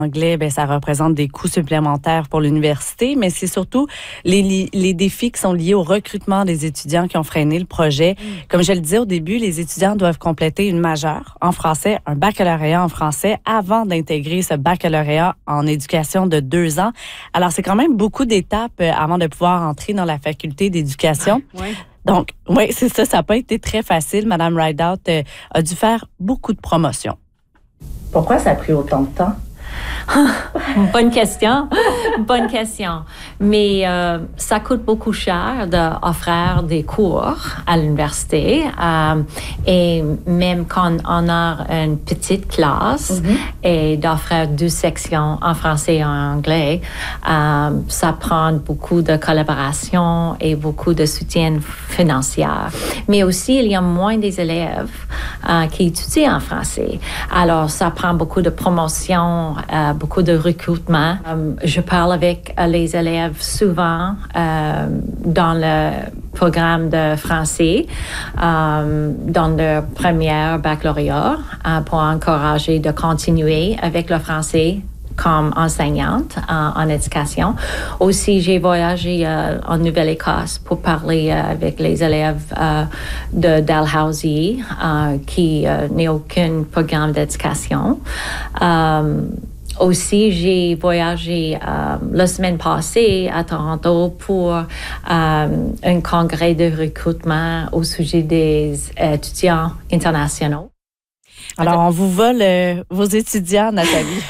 Anglais, ben, ça représente des coûts supplémentaires pour l'université, mais c'est surtout les défis qui sont liés au recrutement des étudiants qui ont freiné le projet. Comme je le disais au début, les étudiants doivent compléter une majeure en français, un baccalauréat en français avant d'intégrer ce baccalauréat en éducation de 2 ans. Alors, c'est quand même beaucoup d'étapes avant de pouvoir entrer dans la faculté d'éducation. Ouais. Donc, oui, c'est ça. Ça n'a pas été très facile. Madame Rideout a dû faire beaucoup de promotions. Pourquoi ça a pris autant de temps? Bonne question. Bonne question. Mais ça coûte beaucoup cher d'offrir des cours à l'université. Et même quand on a une petite classe et d'offrir 2 sections en français et en anglais, ça prend beaucoup de collaboration et beaucoup de soutien financier. Mais aussi, il y a moins des élèves qui étudient en français. Alors, ça prend beaucoup de promotion, beaucoup de recrutement. Je parle avec les élèves souvent dans le programme de français, dans leur première baccalauréat, pour encourager de continuer avec le français comme enseignante en éducation. Aussi, j'ai voyagé en Nouvelle-Écosse pour parler avec les élèves de Dalhousie qui n'ont aucun programme d'éducation. Aussi, j'ai voyagé la semaine passée à Toronto pour un congrès de recrutement au sujet des étudiants internationaux. Alors, on vous vole vos étudiants, Nathalie.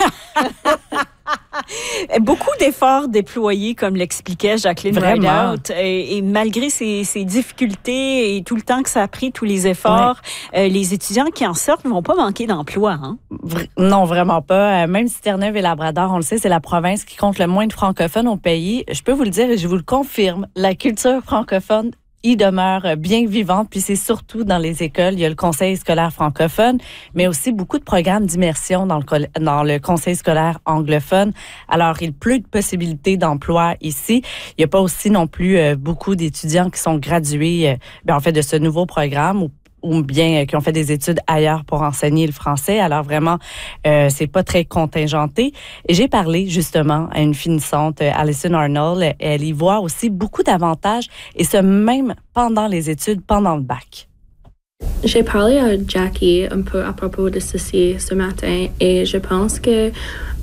Beaucoup d'efforts déployés, comme l'expliquait Jacqueline Rideout. Et malgré ces difficultés et tout le temps que ça a pris, tous les efforts, les étudiants qui en sortent ne vont pas manquer d'emploi. Hein? Non, vraiment pas. Même si Terre-Neuve et Labrador, on le sait, c'est la province qui compte le moins de francophones au pays. Je peux vous le dire et je vous le confirme, la culture francophone il demeure bien vivante, puis c'est surtout dans les écoles. Il y a le conseil scolaire francophone, mais aussi beaucoup de programmes d'immersion dans le conseil scolaire anglophone. Alors, il pleut de possibilités d'emploi ici. Il n'y a pas aussi non plus beaucoup d'étudiants qui sont gradués en fait de ce nouveau programme ou bien qui ont fait des études ailleurs pour enseigner le français. Alors vraiment, c'est pas très contingenté. Et j'ai parlé justement à une finissante, Alison Arnold. Elle y voit aussi beaucoup d'avantages, et ce même pendant les études, pendant le bac. J'ai parlé à Jackie un peu à propos de ceci ce matin, et je pense que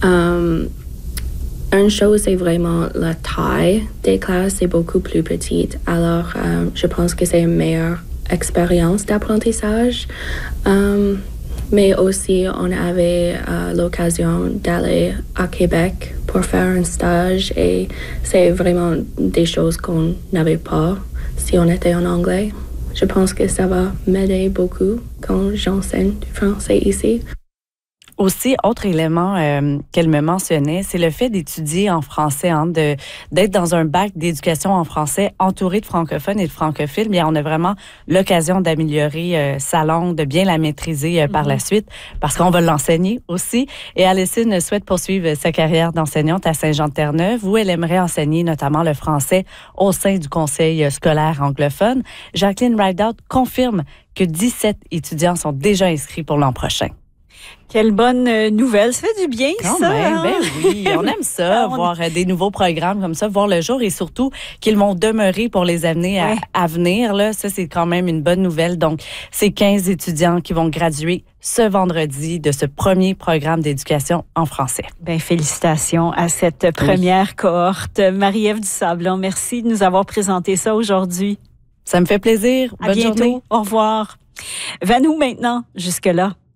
une chose, c'est vraiment la taille des classes, c'est beaucoup plus petite. Alors, je pense que c'est une meilleure expérience d'apprentissage, mais aussi on avait l'occasion d'aller à Québec pour faire un stage, et c'est vraiment des choses qu'on n'avait pas si on était en anglais. Je pense que ça va m'aider beaucoup quand j'enseigne du français ici. Aussi, autre élément qu'elle me mentionnait, c'est le fait d'étudier en français, d'être dans un bac d'éducation en français entouré de francophones et de francophiles. Bien, on a vraiment l'occasion d'améliorer sa langue, de bien la maîtriser par la suite, parce qu'on va l'enseigner aussi. Et Alison souhaite poursuivre sa carrière d'enseignante à Saint-Jean-de-Terre-Neuve, où elle aimerait enseigner notamment le français au sein du conseil scolaire anglophone. Jacqueline Rideout confirme que 17 étudiants sont déjà inscrits pour l'an prochain. Quelle bonne nouvelle. Ça fait du bien, quand ça. Même, hein? Ben oui, on aime ça, voir des nouveaux programmes comme ça, voir le jour, et surtout qu'ils vont demeurer pour les années à venir. Là. Ça, c'est quand même une bonne nouvelle. Donc, c'est 15 étudiants qui vont graduer ce vendredi de ce premier programme d'éducation en français. Ben, félicitations à cette première cohorte. Marie-Ève Dusablon, merci de nous avoir présenté ça aujourd'hui. Ça me fait plaisir. À Bonne bientôt. journée. Au revoir. Vanou maintenant, jusque-là.